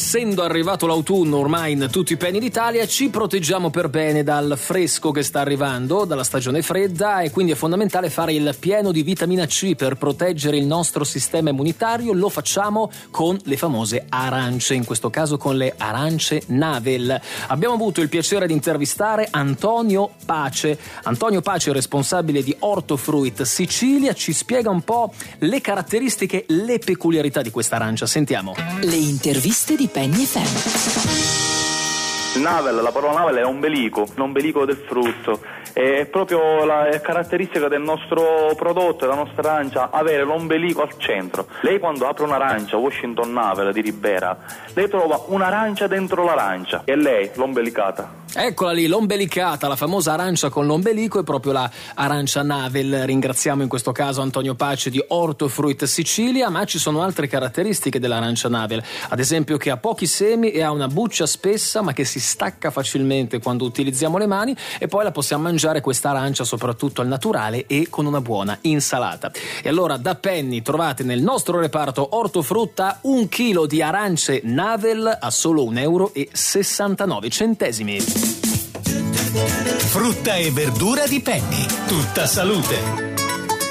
essendo arrivato l'autunno ormai in tutti i penny d'Italia, ci proteggiamo per bene dal fresco che sta arrivando, dalla stagione fredda, e quindi è fondamentale fare il pieno di vitamina C per proteggere il nostro sistema immunitario. Lo facciamo con le famose arance, in questo caso con le arance Navel. Abbiamo avuto il piacere di intervistare Antonio Pace. Antonio Pace, responsabile di Ortofruit Sicilia, ci spiega un po' le caratteristiche, le peculiarità di questa arancia. Sentiamo. Le interviste di Penny FM. Navel, la parola navel è l'ombelico del frutto, è proprio la caratteristica del nostro prodotto, della nostra arancia, avere l'ombelico al centro. Lei quando apre un'arancia Washington Navel di Ribera, lei trova un'arancia dentro l'arancia, e lei, l'ombelicata. Eccola lì, l'ombelicata, la famosa arancia con l'ombelico, è proprio la arancia Navel. Ringraziamo in questo caso Antonio Pace di Ortofruit Sicilia, ma ci sono altre caratteristiche dell'arancia Navel, ad esempio che ha pochi semi e ha una buccia spessa ma che si stacca facilmente quando utilizziamo le mani, e poi la possiamo mangiare questa arancia soprattutto al naturale e con una buona insalata. E allora da Penny trovate nel nostro reparto ortofrutta 1 chilo di arance Navel a solo €1,69. Frutta e verdura di Penny, tutta salute.